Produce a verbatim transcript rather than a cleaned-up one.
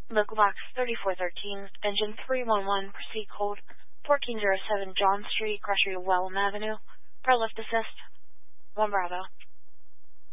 Local box thirty-four thirteen, engine three one one, proceed code fourteen oh seven John Street, Crusher, Wellham Avenue. Pro lift assist, one Bravo.